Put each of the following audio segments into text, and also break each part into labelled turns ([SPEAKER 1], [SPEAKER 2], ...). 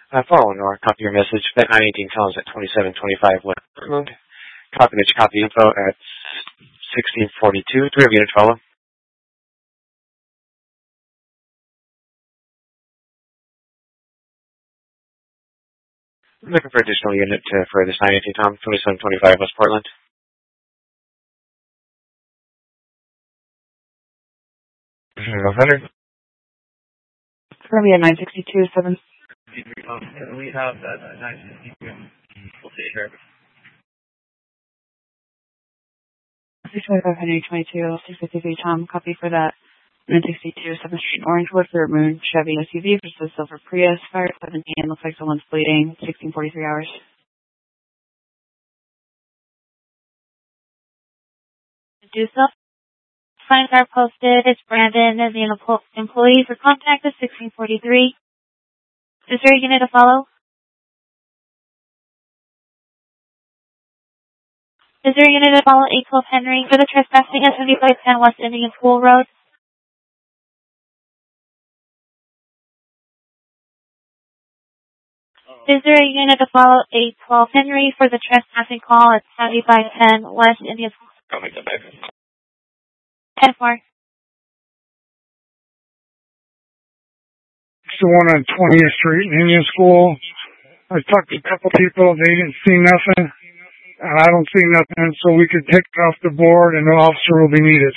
[SPEAKER 1] Following or copy your message. Bet 918 Collins at 2725 West Road. Copy that you copy info at 1642. 3 of units follow. I'm looking for additional unit for this 918 Tom, 2725 West Portland.
[SPEAKER 2] Columbia 962, 7.
[SPEAKER 3] We have that 962. We'll see here.
[SPEAKER 2] 625 Henry 22, 653 Tom, copy for that. 962, 7th Street, Orangewood, for Moon Chevy SUV versus Silver Prius. Fire at 17, looks like someone's bleeding. 1643 hours.
[SPEAKER 4] Do so. Signs are posted. It's Brandon and the employee for contact is 1643. Is there a unit to follow? Is there a unit to follow 812 Henry for the trespassing at 7510 West Indian Pool Road? Is there a unit to follow 812 Henry for the trespassing call at 7510 West Indian Pool Road?
[SPEAKER 3] I'll make that back.
[SPEAKER 4] 10-4.
[SPEAKER 5] It's the one on 20th Street in Indian School. I talked to a couple people. They didn't see nothing. And I don't see nothing, so we could take it off the board and an officer will be needed.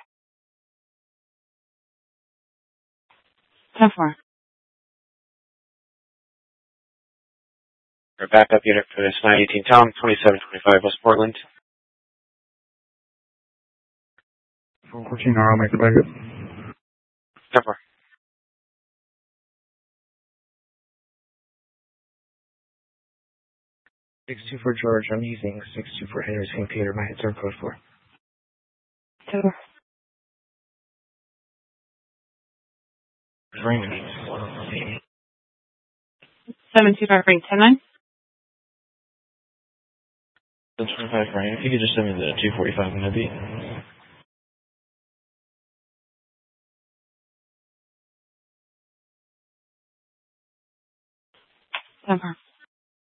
[SPEAKER 2] 10-4.
[SPEAKER 1] Our backup unit for this 918 Tom, 2725 West Portland.
[SPEAKER 5] 414 I'll make the backup.
[SPEAKER 1] 10-4.
[SPEAKER 3] Six-two for George. I'm using 6-2 for Henry St. Peter. My hits are code 4.
[SPEAKER 2] 10-4.
[SPEAKER 3] Raymond.
[SPEAKER 2] 725 Frank 10-9.
[SPEAKER 3] 725 Ryan. If you could just send me the 245 when I beat.
[SPEAKER 2] 10-4.